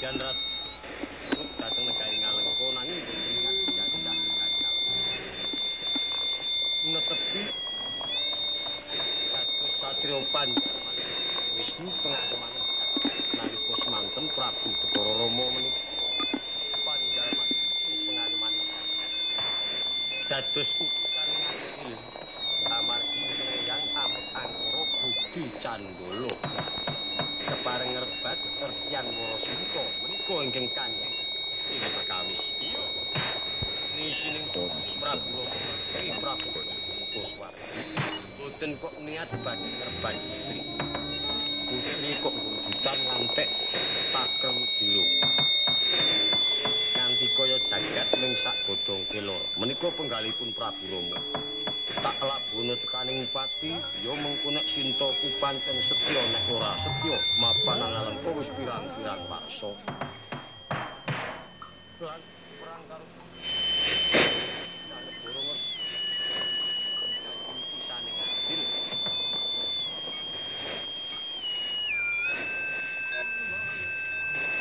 Jan Ratu dateng negari Ngalengka nanging boten niat dijajah kacal. Netepi dados satriya Panjaman Wisnu pengagemaning jagat nalika semanten Prabu Bathara Rama menika Panjaman Wisnu pengagemaning jagat. Dados utusan ngakil amargi yang ambek angkara Budi Candala. Kepareng ngerbat Ertian Warasinta menika ingkang kanjeng ing perkawis. Iya. Nisining Prabu Rama iki Prabu Kuswara. Boten kok niat badhe ngerbat putri. Putri kok wujudan ngantek takrem dilo. Nganti kaya jagat ning sak godhong kelor. Menika penggalipun Prabu Rama. Tak labuhna tekaning pati ya mengko nek Sintaku pancen setya nek ora setya mapan Ngalengka wis pirang-pirang warsa.